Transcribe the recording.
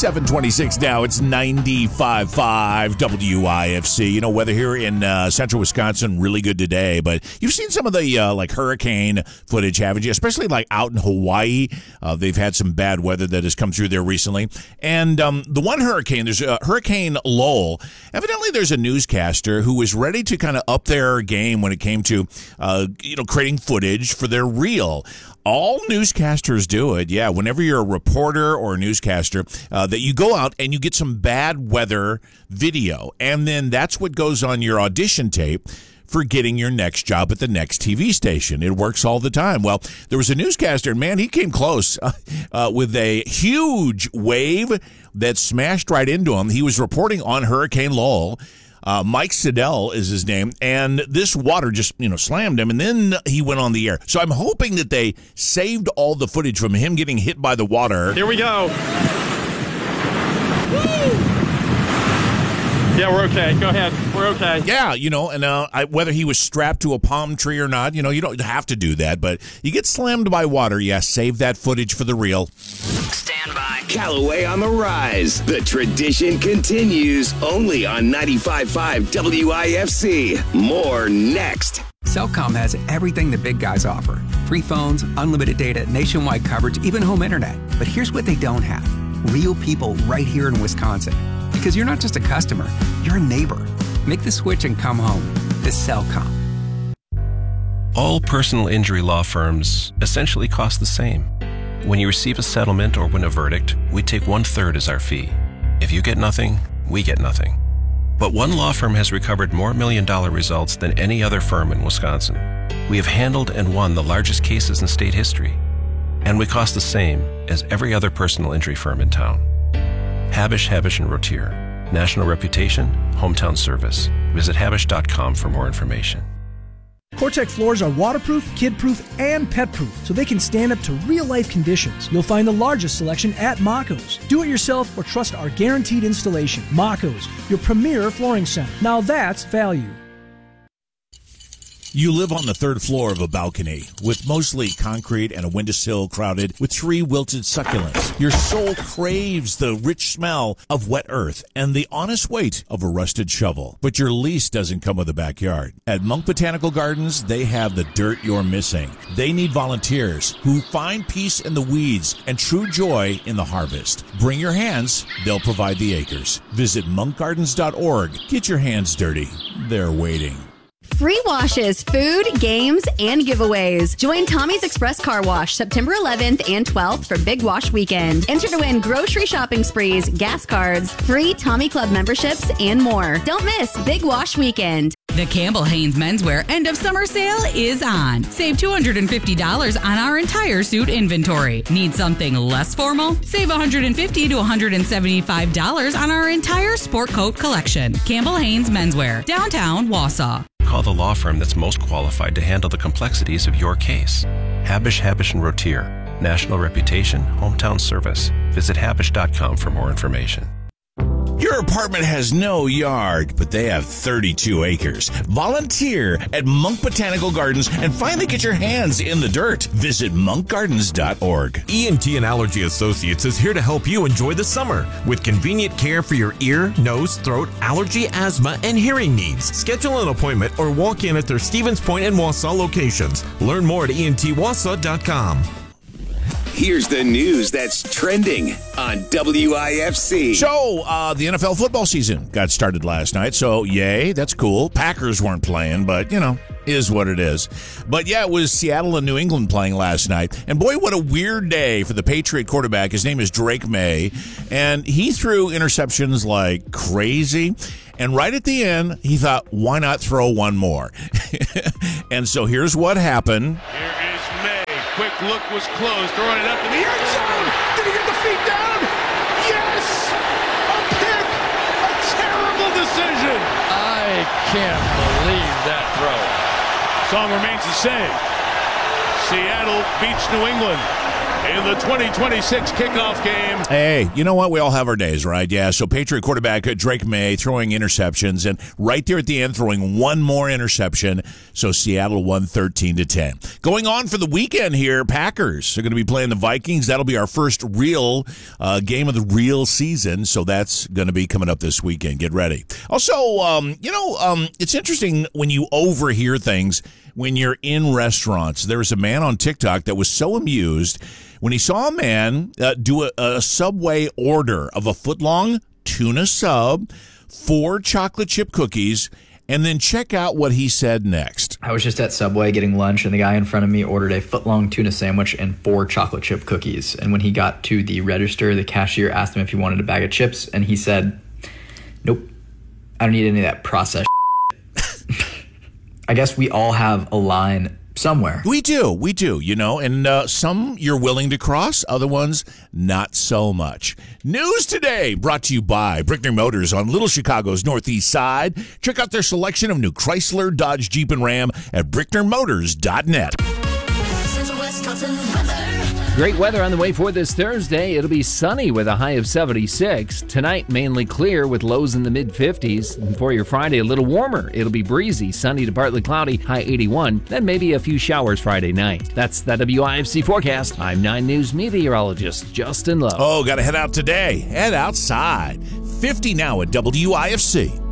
7:26 now. It's 95.5 WIFC. You know, weather here in central Wisconsin, really good today. But you've seen some of the like hurricane footage, haven't you? Especially like out in Hawaii. They've had some bad weather that has come through there recently. And the one hurricane, there's Hurricane Lowell. Evidently, there's a newscaster who was ready to kind of up their game when it came to, creating footage for their reel. All newscasters do it, yeah. Whenever you're a reporter or a newscaster, that you go out and you get some bad weather video, and then that's what goes on your audition tape for getting your next job at the next TV station. It works all the time. Well, there was a newscaster, and man, he came close with a huge wave that smashed right into him. He was reporting on Hurricane Lowell. Mike Siddell is his name, and this water just, slammed him, and then he went on the air. So I'm hoping that they saved all the footage from him getting hit by the water. Here we go. Woo! Yeah, we're okay. Go ahead. We're okay. Yeah, and whether he was strapped to a palm tree or not, you don't have to do that, but you get slammed by water, save that footage for the reel. Stand by. Callaway on the rise. The tradition continues only on 95.5 WIFC. More next. Cellcom has everything the big guys offer. Free phones, unlimited data, nationwide coverage, even home internet. But here's what they don't have. Real people right here in Wisconsin. Because you're not just a customer, you're a neighbor. Make the switch and come home to Cellcom. All personal injury law firms essentially cost the same. When you receive a settlement or win a verdict, we take 1/3 as our fee. If you get nothing, we get nothing. But one law firm has recovered more million-dollar results than any other firm in Wisconsin. We have handled and won the largest cases in state history. And we cost the same as every other personal injury firm in town. Habish, Habish & Rotier. National reputation, hometown service. Visit habish.com for more information. Cortec floors are waterproof, kid-proof, and pet-proof, so they can stand up to real-life conditions. You'll find the largest selection at Maco's. Do it yourself or trust our guaranteed installation. Maco's, your premier flooring center. Now that's value. You live on the third floor of a balcony with mostly concrete and a windowsill crowded with 3 wilted succulents. Your soul craves the rich smell of wet earth and the honest weight of a rusted shovel. But your lease doesn't come with a backyard. At Monk Botanical Gardens, they have the dirt you're missing. They need volunteers who find peace in the weeds and true joy in the harvest. Bring your hands, they'll provide the acres. Visit monkgardens.org. Get your hands dirty. They're waiting. Free washes, food, games, and giveaways. Join Tommy's Express Car Wash September 11th and 12th for Big Wash Weekend. Enter to win grocery shopping sprees, gas cards, free Tommy Club memberships, and more. Don't miss Big Wash Weekend. The Campbell Haynes Menswear End of Summer Sale is on. Save $250 on our entire suit inventory. Need something less formal? Save $150 to $175 on our entire sport coat collection. Campbell Haynes Menswear, downtown Wausau. Call the law firm that's most qualified to handle the complexities of your case. Habish, Habish & Rotier. National reputation, hometown service. Visit habish.com for more information. Your apartment has no yard, but they have 32 acres. Volunteer at Monk Botanical Gardens and finally get your hands in the dirt. Visit monkgardens.org. ENT and Allergy Associates is here to help you enjoy the summer with convenient care for your ear, nose, throat, allergy, asthma, and hearing needs. Schedule an appointment or walk in at their Stevens Point and Wausau locations. Learn more at entwausau.com. Here's the news that's trending on WIFC. So, the NFL football season got started last night, so yay, that's cool. Packers weren't playing, but, is what it is. But, yeah, it was Seattle and New England playing last night. And, boy, what a weird day for the Patriot quarterback. His name is Drake May, and he threw interceptions like crazy. And right at the end, he thought, why not throw one more? And so here's what happened. Here is May. Quick look was closed, throwing it up in the end zone. Did he get the feet down? Yes! A pick! A terrible decision! I can't believe that throw. Song remains the same. Seattle beats New England in the 2026 kickoff game. Hey, you know what? We all have our days, right? Yeah, so Patriot quarterback Drake May throwing interceptions, and right there at the end throwing one more interception. So Seattle won 13-10. Going on for the weekend here, Packers are going to be playing the Vikings. That'll be our first real game of the real season, so that's going to be coming up this weekend. Get ready. Also, it's interesting when you overhear things when you're in restaurants. There was a man on TikTok that was so amused when he saw a man do a Subway order of a foot-long tuna sub, 4 chocolate chip cookies, and then check out what he said next. I was just at Subway getting lunch, and the guy in front of me ordered a foot-long tuna sandwich and 4 chocolate chip cookies. And when he got to the register, the cashier asked him if he wanted a bag of chips, and he said, "Nope, I don't need any of that processed I guess we all have a line somewhere. We do, and some you're willing to cross, other ones not so much. News today brought to you by Brickner Motors on Little Chicago's Northeast Side. Check out their selection of new Chrysler, Dodge, Jeep, and Ram at BricknerMotors.net. Great weather on the way for this Thursday. It'll be sunny with a high of 76. Tonight, mainly clear with lows in the mid-50s. And for your Friday, a little warmer. It'll be breezy, sunny to partly cloudy, high 81. Then maybe a few showers Friday night. That's the WIFC forecast. I'm 9 News meteorologist Justin Lowe. Oh, got to head out today. Head outside. 50 now at WIFC.